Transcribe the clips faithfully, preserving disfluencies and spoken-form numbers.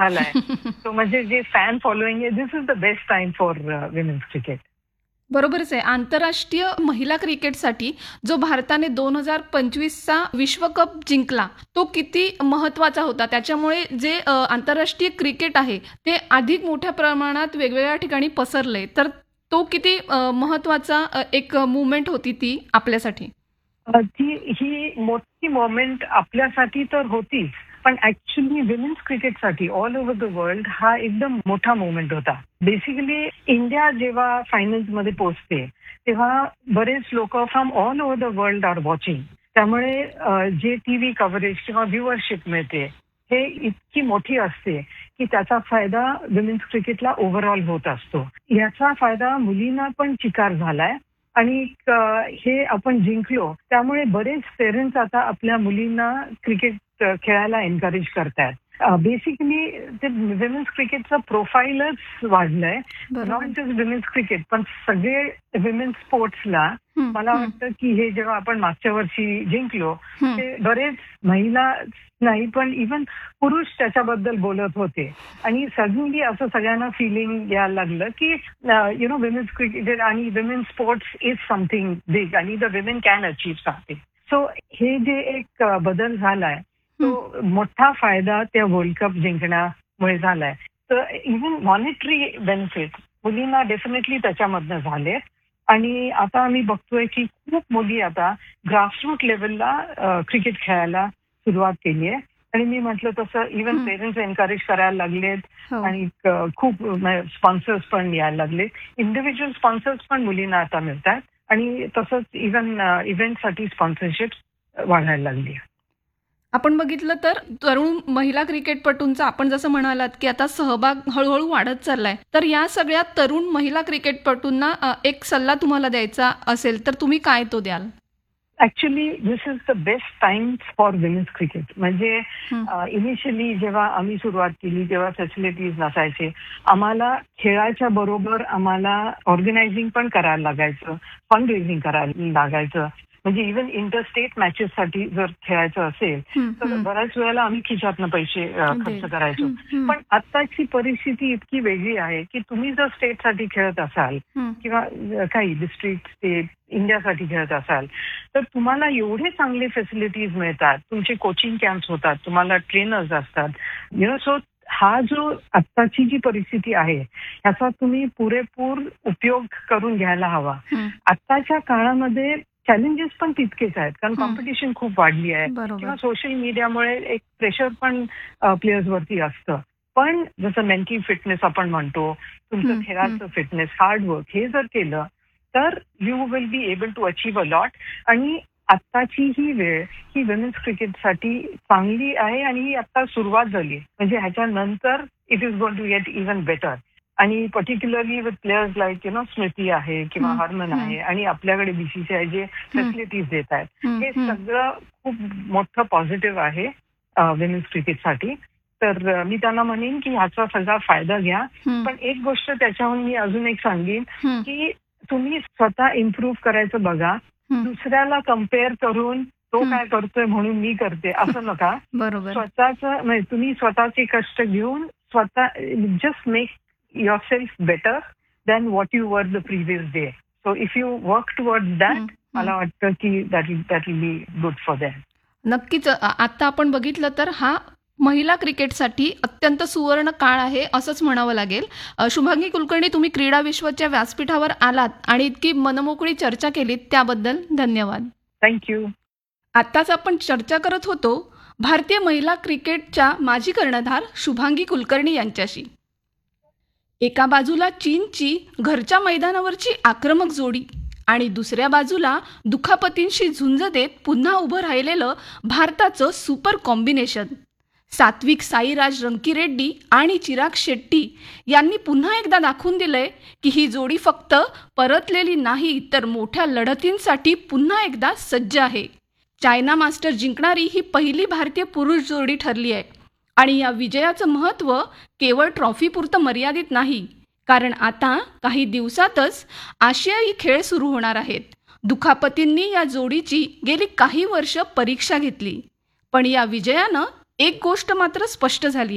झालाय. तो म्हणजे जे फॅन फॉलोईंग आहे, दिस is the best time for women's cricket. बरोबरच आहे. आंतरराष्ट्रीय महिला क्रिकेटसाठी जो भारताने दोन हजार पंचवीसचा विश्वकप जिंकला तो किती महत्वाचा होता. त्याच्यामुळे जे अ, आंतरराष्ट्रीय क्रिकेट आहे ते अधिक मोठ्या प्रमाणात वेगवेगळ्या ठिकाणी पसरले. तर तो किती अ, महत्वाचा अ, एक मुवमेंट होती ती आपल्यासाठी. अ, ती ही मोठी मोमेंट आपल्यासाठी तर होतीच, पण actually women's क्रिकेटसाठी all over the world हा एकदम मोठा मोमेंट होता. बेसिकली इंडिया जेव्हा फायनल्स मध्ये पोहोचते तेव्हा बरेच लोक from all over the world R watching. त्यामुळे अ, जे टीव्ही कव्हरेज किंवा व्ह्युअरशिप मिळते हे इतकी मोठी असते की त्याचा फायदा विमेन्स क्रिकेटला ओव्हरऑल होत असतो. याचा फायदा मुलींना पण चिकार झालाय आणि क- हे आपण जिंकलो त्यामुळे बरेच पेरेंट्स आता आपल्या मुलींना क्रिकेट अ, खेळायला एनकरेज करतात. बेसिकली ते विमेन्स क्रिकेटचं प्रोफाईलच वाढलंय. बरोबर. नॉट जस्ट विमेन्स क्रिकेट पण सगळे विमेन्स स्पोर्ट्सला हं, मला हं, वाटतं की हे जेव्हा आपण मागच्या वर्षी जिंकलो हं. ते बरेच महिला नाही पण इव्हन पुरुष त्याच्याबद्दल बोलत होते आणि सडनली असं सगळ्यांना फिलिंग यायला लागलं की यु नो विमेन्स क्रिकेट आणि women sports is something big आणि the women can achieve something. So हे जे एक अ, बदल झालाय तो मोठा फायदा त्या वर्ल्ड कप जिंकण्यामुळे झालाय. तर इव्हन मॉनिटरी बेनिफिट मुलींना डेफिनेटली त्याच्यामधनं झाले आणि आता आम्ही बघतोय की खूप मुली आता ग्रासरूट लेवलला क्रिकेट खेळायला सुरुवात केली आहे आणि मी म्हटलं तसं इव्हन हं. पेरेंट्स एनकरेज करायला लागलेत हो. आणि क- खूप स्पॉन्सर्स पण यायला लागले. इंडिव्हिज्युअल स्पॉन्सर्स पण मुलींना आता मिळतात आणि तसंच इव्हन इव्हेंटसाठी स्पॉन्सरशिप वाढायला लागली. आपण बघितलं तर तरुण महिला क्रिकेटपटूंचा आपण जसं म्हणालात की आता सहभाग हळूहळू वाढत चाललाय. तर या सगळ्या तरुण महिला क्रिकेटपटूंना अ, एक सल्ला तुम्हाला द्यायचा असेल तर तुम्ही काय तो द्याल? Actually this is the best time for women's cricket. म्हणजे हं. इनिशियली जेव्हा आम्ही सुरुवात केली तेव्हा फॅसिलिटीज नसायचे. आम्हाला खेळाच्या बरोबर आम्हाला ऑर्गनायझिंग पण करायला लागायचं, फंड रेझिंग करायला लागायचं. म्हणजे इव्हन इंटरस्टेट मॅचेससाठी जर खेळायचं असेल हं, तर हं. बऱ्याच वेळेला आम्ही खिशातनं पैसे अ, खर्च करायचो. हं, हं, पण आताची परिस्थिती इतकी वेगळी आहे की तुम्ही जर स्टेटसाठी खेळत असाल हं. किंवा अ, काही डिस्ट्रिक्ट स्टेट इंडियासाठी खेळत असाल तर तुम्हाला एवढे चांगले फॅसिलिटीज मिळतात. तुमचे कोचिंग कॅम्प्स होतात, तुम्हाला ट्रेनर्स असतात. यु नो सो हा जो आत्ताची जी परिस्थिती आहे ह्याचा तुम्ही पुरेपूर उपयोग करून घ्यायला हवा. हं. आत्ताच्या काळामध्ये चॅलेंजेस पण तितकेच आहेत कारण हं. कॉम्पिटिशन खूप वाढली आहे बरोबर. किंवा सोशल मीडियामुळे एक प्रेशर पण प्लेयर्स वरती असतं. पण जसं मेंटल फिटनेस आपण म्हणतो, तुमचं हं, खेळाचं फिटनेस, हार्डवर्क हे जर केलं तर you will be able to achieve a lot. आणि आत्ताची ही वेळ ही विमेन्स क्रिकेटसाठी चांगली आहे आणि ही आता सुरुवात झाली. म्हणजे ह्याच्यानंतर it is going to get even better. आणि particularly with players like you know स्मृती आहे किंवा हं, हरमन हं. आहे आणि आपल्याकडे बीसीसीआय जे फॅसिलिटीज देत आहेत हं, हे हं. सगळं खूप मोठं पॉझिटिव्ह आहे विमेन्स क्रिकेटसाठी. तर अ, मी त्यांना म्हणेन की ह्याचा सगळा फायदा घ्या. हं. पण एक गोष्ट त्याच्याहून मी अजून एक सांगेन हं. की तुम्ही स्वतः इम्प्रूव्ह करायचं बघा. हं. दुसऱ्याला कम्पेअर करून तो हं. काय करतोय म्हणून मी करते असं नका. बरोबर. स्वतःच म्हणजे तुम्ही स्वतःचे कष्ट घेऊन स्वतः just make yourself better than what you were the previous day. So if you work towards that, हं, हं. मला वाटतं की that will that will be good for them. नक्कीच. आ- आता आपण बघितलं तर हा महिला क्रिकेटसाठी अत्यंत सुवर्ण काळ आहे असंच म्हणावं लागेल. अ, शुभांगी कुलकर्णी, तुम्ही क्रीडा विश्वाच्या व्यासपीठावर आलात आणि इतकी मनमोकळी चर्चा केलीत त्याबद्दल धन्यवाद. Thank you. आत्ताच आपण चर्चा करत होतो भारतीय महिला क्रिकेटच्या माजी कर्णधार शुभांगी कुलकर्णी यांच्याशी. एका बाजूला चीनची घरच्या मैदानावरची आक्रमक जोडी आणि दुसऱ्या बाजूला दुखापतींशी झुंज देत पुन्हा उभं राहिलेलं भारताचं सुपर कॉम्बिनेशन. सात्विक साईराज रंकीरेड्डी आणि चिराग शेट्टी यांनी पुन्हा एकदा दाखवून दिलंय की ही जोडी फक्त परतलेली नाही तर मोठ्या लढतींसाठी पुन्हा एकदा सज्ज आहे. चायना मास्टर जिंकणारी ही पहिली भारतीय पुरुष जोडी ठरली आहे आणि या विजयाचं महत्त्व केवळ ट्रॉफीपुरतं मर्यादित नाही, कारण आता काही दिवसातच आशियाई खेळ सुरू होणार आहेत. दुखापतींनी या जोडीची गेली काही वर्ष परीक्षा घेतली, पण या विजयानं एक गोष्ट मात्र स्पष्ट झाली आहे.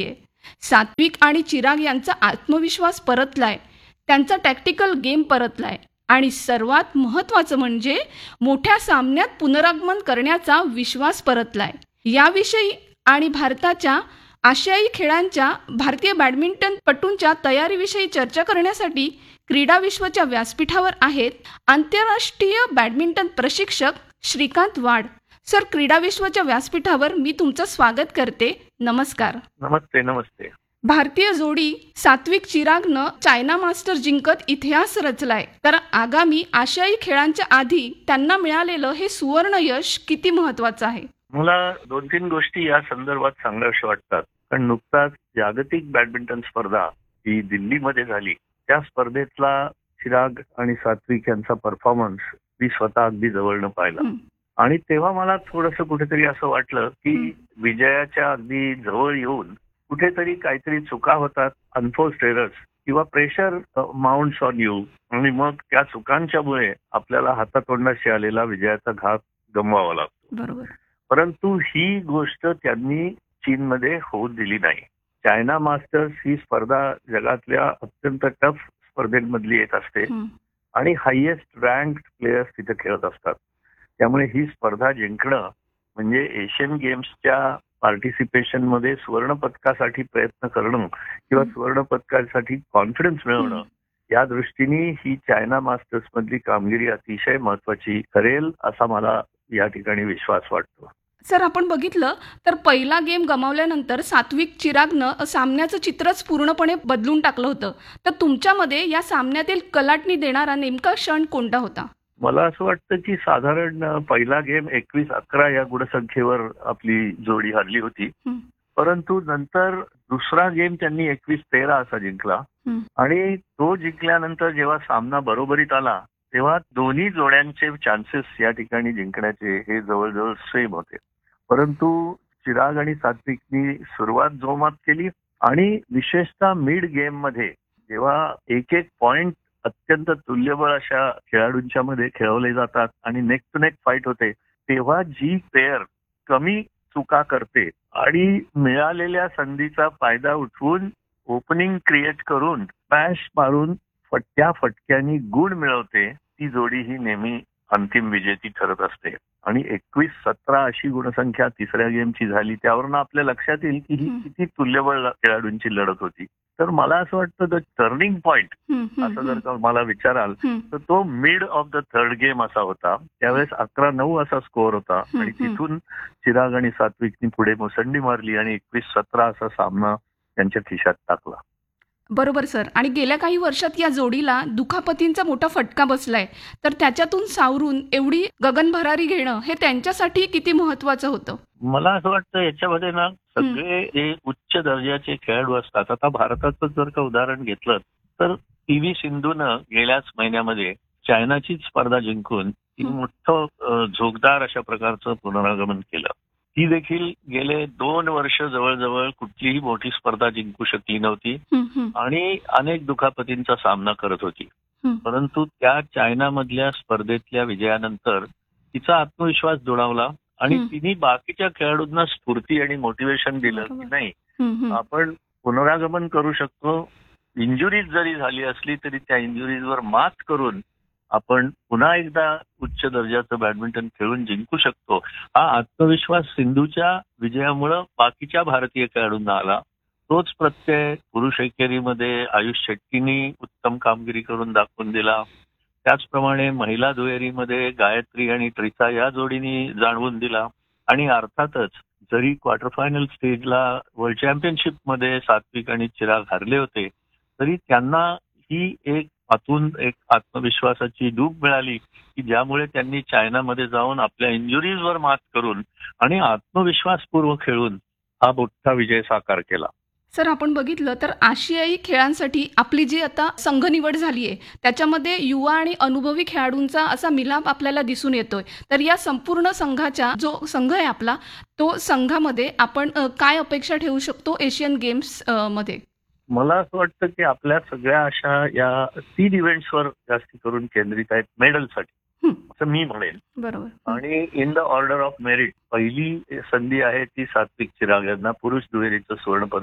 सात्विक आणि चिराग यांचा आत्मविश्वास परतलाय, त्यांचा टॅक्टिकल गेम परतलाय आणि सर्वात महत्त्वाचं म्हणजे मोठ्या सामन्यात पुनरागमन करण्याचा विश्वास परतलाय. याविषयी आणि भारताच्या आशियाई खेळांच्या भारतीय बॅडमिंटनपटूंच्या तयारीविषयी चर्चा करण्यासाठी क्रीडा विश्वच्या व्यासपीठावर आहेत आंतरराष्ट्रीय बॅडमिंटन प्रशिक्षक श्रीकांत वाड. सर, क्रीडा विश्वच्या व्यासपीठावर मी तुमचं स्वागत करते. नमस्कार. नमस्ते. नमस्ते. भारतीय जोडी सात्विक चिरागनं चायना मास्टर जिंकत इतिहास रचलाय, तर आगामी आशियाई खेळांच्या आधी त्यांना मिळालेलं हे सुवर्ण यश किती महत्वाचं आहे? मला दोन तीन गोष्टी या संदर्भात सांगाव्याशा वाटतात. कारण नुकताच जागतिक बॅडमिंटन स्पर्धा ही दिल्लीमध्ये झाली. त्या स्पर्धेतला चिराग आणि सात्विक यांचा परफॉर्मन्स मी स्वतः अगदी जवळनं पाहिला आणि तेव्हा मला थोडंसं कुठेतरी असं वाटलं की विजयाच्या अगदी जवळ येऊन कुठेतरी काहीतरी चुका होतात, अनफोर्स्ड एरर्स किंवा प्रेशर माउंट्स ऑन यू आणि मग त्या चुकांच्यामुळे आपल्याला हातातोंडाशी आलेला विजयाचा घात गमवावा लागतो. बरोबर. परंतु ही गोष्ट त्यांनी चीनमध्ये होऊ दिली नाही. चायना मास्टर्स ही स्पर्धा जगातल्या अत्यंत टफ स्पर्धेमधली एक असते आणि हायएस्ट रँक्ड प्लेयर्स तिथे खेळत असतात. त्यामुळे ही स्पर्धा जिंकणं म्हणजे एशियन गेम्सच्या पार्टिसिपेशन मध्ये सुवर्ण पदकासाठी प्रयत्न करणं किंवा सुवर्ण पदकासाठी कॉन्फिडन्स मिळवणं, या दृष्टीने ही चायना मास्टर्स मधली कामगिरी अतिशय महत्वाची ठरेल असा मला या ठिकाणी विश्वास वाटतो. सर, आपण बघितलं तर पहिला गेम गमावल्यानंतर सात्विक चिरागनं सामन्याचं चित्रच पूर्णपणे बदलून टाकलं होतं. तर तुमच्यामध्ये या सामन्यातील कलाटणी देणारा नेमका क्षण कोणता होता? मला असं वाटतं की साधारण पहिला गेम एकवीस अकरा या गुणसंख्येवर आपली जोडी हरली होती. परंतु नंतर दुसरा गेम त्यांनी एकवीस तेरा असा जिंकला आणि तो जिंकल्यानंतर जेव्हा सामना बरोबरीत आला तेव्हा दोन्ही जोड्यांचे चान्सेस या ठिकाणी जिंकण्याचे हे जवळजवळ सेम होते. परंतु चिराग आणि सात्विकनी सुरुवात जोमात केली आणि विशेषतः मिड गेम मध्ये जेव्हा एक एक पॉइंट अत्यंत तुल्यबळ अशा खेळाडूंच्या मध्ये खेळवले जातात आणि नेक टू नेक फाईट होते, तेव्हा जी पेअर कमी चुका करते आणि मिळालेल्या संधीचा फायदा उठवून ओपनिंग क्रिएट करून स्मॅश मारून फटक्या फटक्यांनी गुण मिळवते, ती जोडी ही नेहमी अंतिम विजेती ठरत असते. आणि एकवीस सतरा अशी गुणसंख्या तिसऱ्या गेमची झाली, त्यावरून आपल्या लक्षात येईल की ही किती तुल्यबळ खेळाडूंची लढत होती. तर मला असं वाटतं द टर्निंग पॉइंट असं जर का मला विचाराल तर तो mid of the third game असा होता. त्यावेळेस अकरा नऊ असा स्कोअर होता आणि तिथून चिराग आणि सात्विकनी पुढे मुसंडी मारली आणि एकवीस सतरा असा सामना त्यांच्या खिशात टाकला. बरोबर सर. आणि गेल्या काही वर्षात या जोडीला दुखापतींचा मोठा फटका बसलाय, तर त्याच्यातून सावरून एवढी गगनभरारी घेणं हे त्यांच्यासाठी किती महत्वाचं होतं? मला असं वाटतं याच्यामध्ये ना सगळे जे उच्च दर्जाचे खेळाडू असतात. आता भारताचं जर का उदाहरण घेतलं तर पी व्ही सिंधूनं गेल्याच महिन्यामध्ये चायनाची स्पर्धा जिंकून ती मोठं झोकदार अशा प्रकारचं पुनरागमन केलं. ती देखील गेले दोन वर्ष जवळजवळ कुठलीही मोठी स्पर्धा जिंकू शकली नव्हती आणि अनेक दुखापतींचा सामना करत होती. परंतु त्या चायनामधल्या स्पर्धेतल्या विजयानंतर तिचा आत्मविश्वास दुणावला आणि तिने बाकीच्या खेळाडूंना स्फूर्ती आणि मोटिवेशन दिलं की नाही, आपण पुनरागमन करू शकतो. इंजुरीज जरी झाली असली तरी त्या इंजुरीजवर मात करून आपण पुन्हा एकदा उच्च दर्जाचं बॅडमिंटन खेळून जिंकू शकतो. हा आत्मविश्वास सिंधूच्या विजयामुळे बाकीच्या भारतीय खेळाडूंना आला. तोच प्रत्यय पुरुष एकेरीमध्ये आयुष शेट्टींनी उत्तम कामगिरी करून दाखवून दिला. त्याचप्रमाणे महिला दुहेरीमध्ये गायत्री आणि ट्रिसा या जोडीने जाणवून दिला. आणि अर्थातच जरी क्वार्टर फायनल स्टेजला वर्ल्ड चॅम्पियनशिपमध्ये सात्विक आणि चिराग हरले होते तरी त्यांना ही एक आतून एक आत्मविश्वासाची डूब मिळाली की ज्यामुळे त्यांनी चायनामध्ये जाऊन आपल्या इंजुरीजवर मात करून आणि आत्मविश्वासपूर्वक खेळून हा मोठा विजय साकार केला. सर, आपण बघितलं तर आशियाई खेळांसाठी आपली जी आता संघ निवड झाली आहे त्याच्यामध्ये युवा आणि अनुभवी खेळाडूंचा असा मिलाप आपल्याला दिसून येतोय. तर या संपूर्ण संघाच्या जो संघ आहे आपला, तो संघामध्ये आपण काय अपेक्षा ठेवू शकतो एशियन गेम्स मध्ये? मला असं वाटतं की आपल्या सगळ्या अशा या तीन इव्हेंट्सवर जास्ती करून केंद्रित आहेत मेडलसाठी, असं मी म्हणेन. बरोबर. आणि in the order of merit पहिली संधी आहे ती सात्विक चिराग यांना पुरुष दुहेरीचं सुवर्ण पदक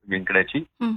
जिंकण्याची